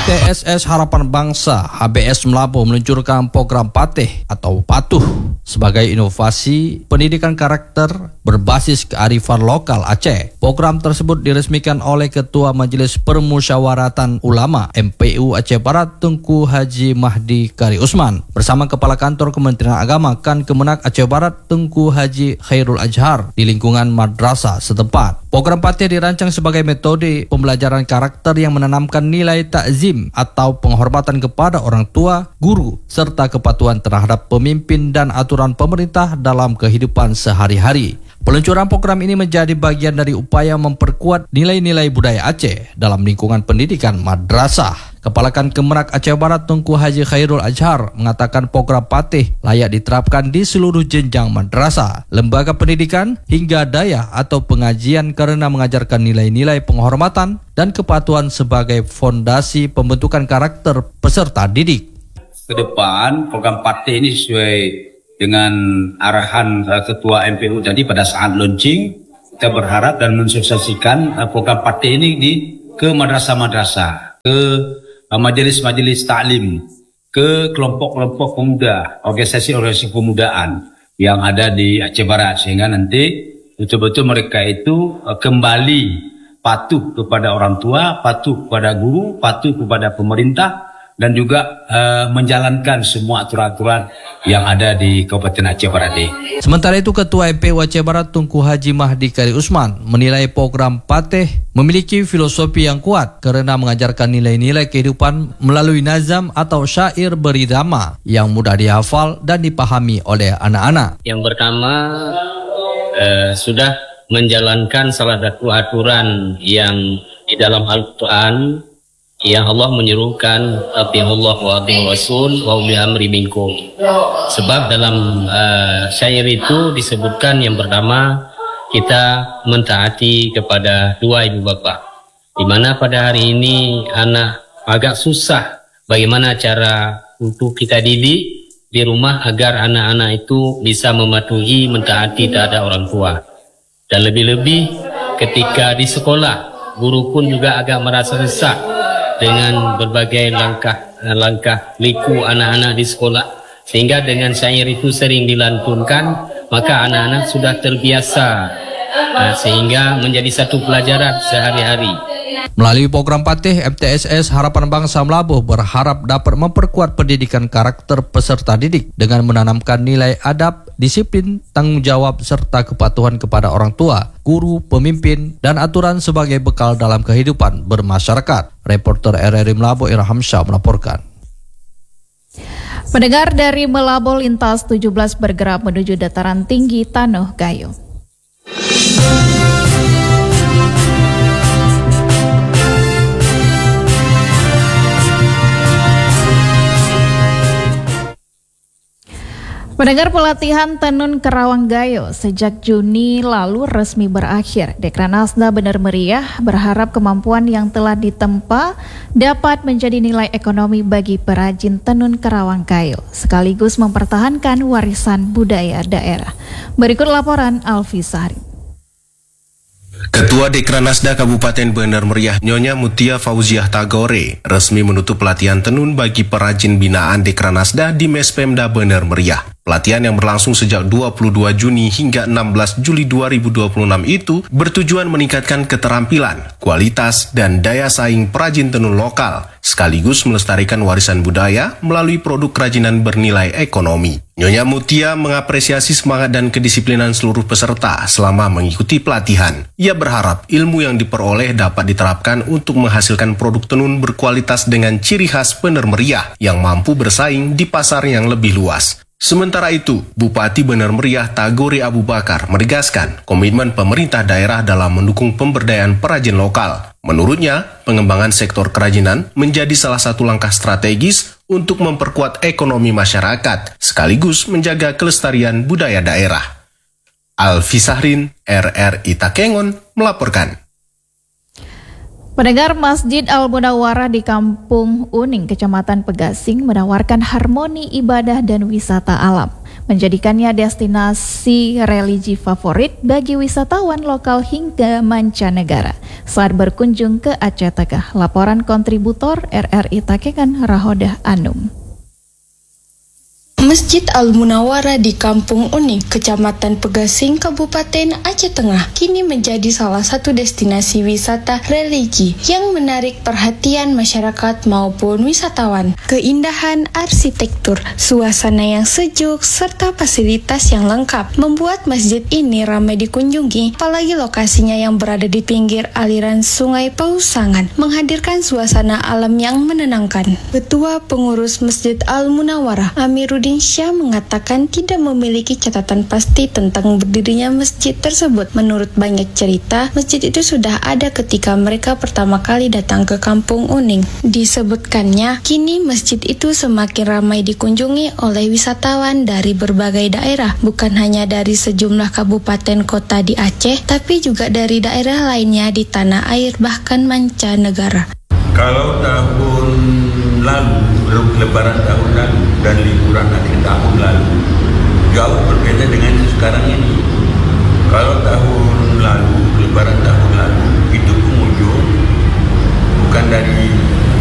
MTSS Harapan Bangsa HBS Melabuh meluncurkan program Patih atau Patuh sebagai inovasi pendidikan karakter berbasis kearifan lokal Aceh. Program tersebut diresmikan oleh Ketua Majelis Permusyawaratan Ulama MPU Aceh Barat Tengku Haji Mahdi Kari Usman bersama Kepala Kantor Kementerian Agama Kan Kemenak Aceh Barat Tengku Haji Khairul Azhar di lingkungan madrasah setempat. Program Patih dirancang sebagai metode pembelajaran karakter yang menanamkan nilai takzim atau penghormatan kepada orang tua, guru, serta kepatuhan terhadap pemimpin dan aturan pemerintah dalam kehidupan sehari-hari. Peluncuran program ini menjadi bagian dari upaya memperkuat nilai-nilai budaya Aceh dalam lingkungan pendidikan madrasah. Kepala Kan Kemenak Aceh Barat Tengku Haji Khairul Azhar mengatakan program Patih layak diterapkan di seluruh jenjang madrasah, lembaga pendidikan hingga daya atau pengajian karena mengajarkan nilai-nilai penghormatan dan kepatuhan sebagai fondasi pembentukan karakter peserta didik. Ke depan program Patih ini sesuai dengan arahan Ketua MPU tadi pada saat launching, kita berharap dan mensosialisasikan program Patih ini ke madrasah-madrasah, ke majelis-majelis taklim, ke kelompok-kelompok pemuda, organisasi-organisasi pemudaan yang ada di Aceh Barat, sehingga nanti betul-betul mereka itu kembali patuh kepada orang tua, patuh kepada guru, patuh kepada pemerintah, dan juga menjalankan semua aturan-aturan yang ada di Kabupaten Aceh Barat ini. Sementara itu, Ketua MPU Aceh Barat Tengku Haji Mahdi Kari Usman menilai program Patih memiliki filosofi yang kuat karena mengajarkan nilai-nilai kehidupan melalui nazam atau syair berirama yang mudah dihafal dan dipahami oleh anak-anak. Yang pertama, sudah menjalankan salah satu aturan yang di dalam Al-Quran yang Allah menyerukan atiullah wa atiur rasul wa uli amri minkum. Sebab dalam syair itu disebutkan yang pertama, kita mentaati kepada dua ibu bapa, di mana pada hari ini anak agak susah bagaimana cara untuk kita didik di rumah agar anak-anak itu bisa mematuhi mentaati terhadap orang tua. Dan lebih-lebih ketika di sekolah, guru pun juga agak merasa resah dengan berbagai langkah liku anak-anak di sekolah, sehingga dengan syair itu sering dilantunkan, maka anak-anak sudah terbiasa sehingga menjadi satu pelajaran sehari-hari. Melalui program Patih, MTSS Harapan Bangsa Melabuh berharap dapat memperkuat pendidikan karakter peserta didik dengan menanamkan nilai adab, disiplin, tanggung jawab, serta kepatuhan kepada orang tua, guru, pemimpin, dan aturan sebagai bekal dalam kehidupan bermasyarakat. Reporter RRI Melabuh Irham Syah melaporkan. Pendengar, dari Melabuh lintas 17 bergerak menuju dataran tinggi Tanuh Gayo. Pendengar, pelatihan Tenun Kerawang Gayo sejak Juni lalu resmi berakhir. Dekranasda Benar Meriah berharap kemampuan yang telah ditempa dapat menjadi nilai ekonomi bagi perajin tenun Kerawang Gayo, sekaligus mempertahankan warisan budaya daerah. Berikut laporan Alfi Sahri. Ketua Dekranasda Kabupaten Benar Meriah Nyonya Mutia Fauziah Tagore resmi menutup pelatihan tenun bagi perajin binaan Dekranasda di Mespemda Benar Meriah. Pelatihan yang berlangsung sejak 22 Juni hingga 16 Juli 2026 itu bertujuan meningkatkan keterampilan, kualitas, dan daya saing perajin tenun lokal, sekaligus melestarikan warisan budaya melalui produk kerajinan bernilai ekonomi. Nyonya Mutia mengapresiasi semangat dan kedisiplinan seluruh peserta selama mengikuti pelatihan. Ia berharap ilmu yang diperoleh dapat diterapkan untuk menghasilkan produk tenun berkualitas dengan ciri khas Benar Meriah yang mampu bersaing di pasar yang lebih luas. Sementara itu, Bupati Benar Meriah Tagore Abu Bakar menegaskan komitmen pemerintah daerah dalam mendukung pemberdayaan perajin lokal. Menurutnya, pengembangan sektor kerajinan menjadi salah satu langkah strategis untuk memperkuat ekonomi masyarakat, sekaligus menjaga kelestarian budaya daerah. Alfi Sahrin, RRI Takengon, melaporkan. Pendengar, Masjid Al-Munawwarah di Kampung Uning, Kecamatan Pegasing menawarkan harmoni ibadah dan wisata alam. menjadikannya destinasi religi favorit bagi wisatawan lokal hingga mancanegara saat berkunjung ke Aceh Tengah. Laporan kontributor RRI Takengon Rahodah Anum. Masjid Al-Munawwarah di Kampung Uning, Kecamatan Pegasing, Kabupaten Aceh Tengah, kini menjadi salah satu destinasi wisata religi yang menarik perhatian masyarakat maupun wisatawan. Keindahan arsitektur, suasana yang sejuk, serta fasilitas yang lengkap membuat masjid ini ramai dikunjungi, apalagi lokasinya yang berada di pinggir aliran Sungai Pausangan, menghadirkan suasana alam yang menenangkan. Ketua Pengurus Masjid Al-Munawwarah, Amiruddin Syah, mengatakan tidak memiliki catatan pasti tentang berdirinya masjid tersebut. Menurut banyak cerita, masjid itu sudah ada ketika mereka pertama kali datang ke Kampung Uning. Disebutkannya, kini masjid itu semakin ramai dikunjungi oleh wisatawan dari berbagai daerah, bukan hanya dari sejumlah kabupaten kota di Aceh, tapi juga dari daerah lainnya di tanah air, bahkan mancanegara. Kalau tahun lalu, lebaran tahun lalu dan liburan akhir tahun lalu, jauh berbeda dengan sekarang ini. Kalau tahun lalu, lebaran